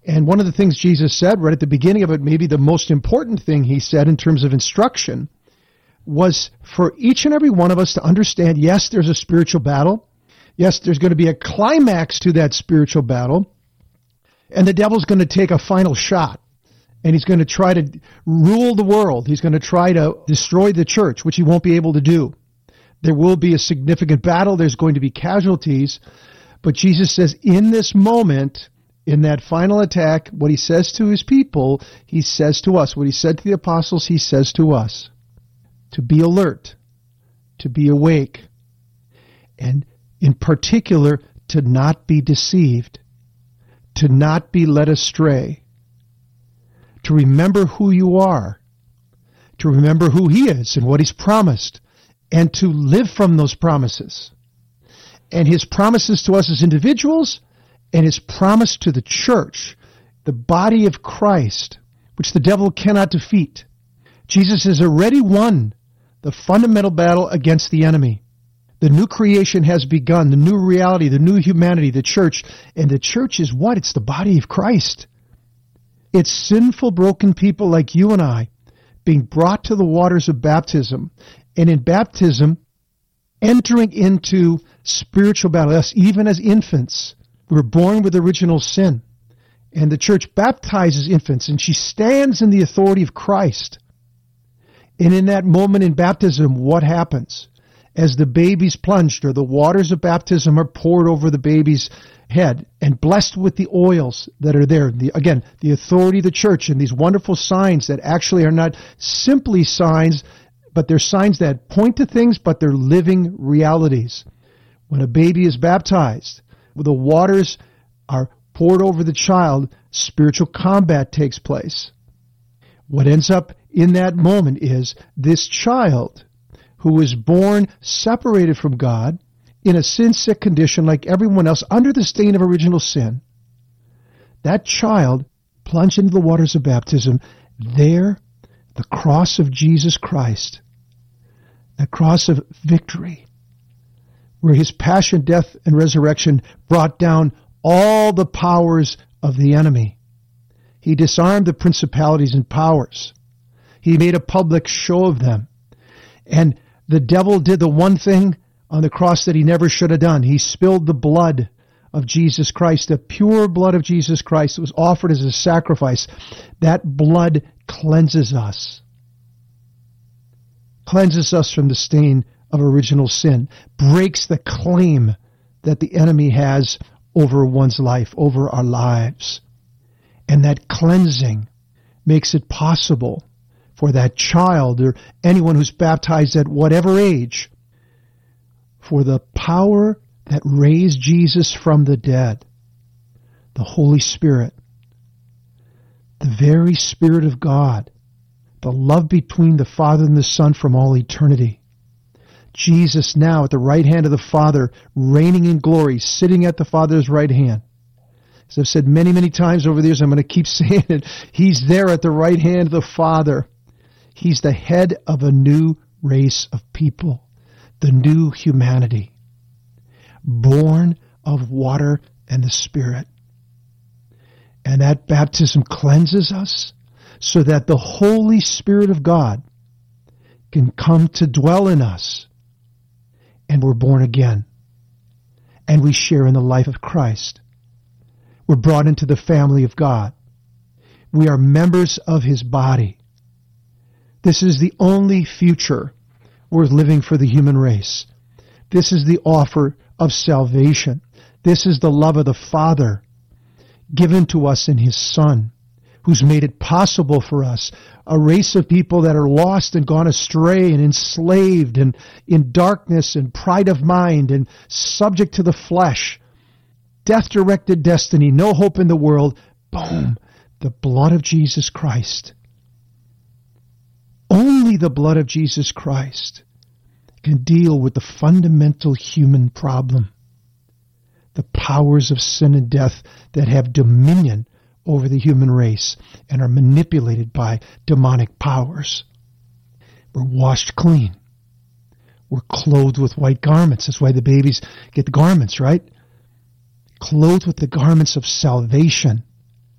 And one of the things Jesus said right at the beginning of it, maybe the most important thing he said in terms of instruction, was for each and every one of us to understand, yes, there's a spiritual battle. Yes, there's going to be a climax to that spiritual battle. And the devil's going to take a final shot. And he's going to try to rule the world. He's going to try to destroy the church, which he won't be able to do. There will be a significant battle. There's going to be casualties. But Jesus says in this moment, in that final attack, what he says to his people, he says to us. What he said to the apostles, he says to us. To be alert, to be awake, and in particular, to not be deceived, to not be led astray, to remember who you are, to remember who he is and what he's promised, and to live from those promises. And his promises to us as individuals, and his promise to the church, the body of Christ, which the devil cannot defeat. Jesus has already won the fundamental battle against the enemy. The new creation has begun, the new reality, the new humanity, the church. And the church is what? It's the body of Christ. It's sinful, broken people like you and I being brought to the waters of baptism. And in baptism, entering into spiritual battle. Yes, even as infants, we're born with original sin. And the church baptizes infants, and she stands in the authority of Christ. And in that moment in baptism, what happens? As the baby's plunged, or the waters of baptism are poured over the baby's head, and blessed with the oils that are there. Again, the authority of the church, and these wonderful signs that actually are not simply signs, but they're signs that point to things, but they're living realities. When a baby is baptized, the waters are poured over the child, spiritual combat takes place. What ends up in that moment is this child who was born separated from God in a sin-sick condition like everyone else under the stain of original sin. That child plunged into the waters of baptism. There, the cross of Jesus Christ, the cross of victory, where his passion, death, and resurrection brought down all the powers of the enemy. He disarmed the principalities and powers. He made a public show of them. And the devil did the one thing on the cross that he never should have done. He spilled the blood of Jesus Christ, the pure blood of Jesus Christ that was offered as a sacrifice. That blood cleanses us. Cleanses us from the stain of original sin. Breaks the claim that the enemy has over one's life, over our lives. And that cleansing makes it possible for that child or anyone who's baptized at whatever age, for the power that raised Jesus from the dead, the Holy Spirit, the very Spirit of God, the love between the Father and the Son from all eternity. Jesus now at the right hand of the Father, reigning in glory, sitting at the Father's right hand. As I've said many, many times over the years, I'm going to keep saying it. He's there at the right hand of the Father. He's the head of a new race of people, the new humanity, born of water and the Spirit. And that baptism cleanses us so that the Holy Spirit of God can come to dwell in us. And we're born again. And we share in the life of Christ. We're brought into the family of God. We are members of his body. This is the only future worth living for the human race. This is the offer of salvation. This is the love of the Father given to us in his Son, who's made it possible for us, a race of people that are lost and gone astray and enslaved and in darkness and pride of mind and subject to the flesh, death-directed destiny, no hope in the world. Boom! The blood of Jesus Christ. Only the blood of Jesus Christ can deal with the fundamental human problem, the powers of sin and death that have dominion over the human race and are manipulated by demonic powers. We're washed clean. We're clothed with white garments. That's why the babies get the garments, right? Clothed with the garments of salvation.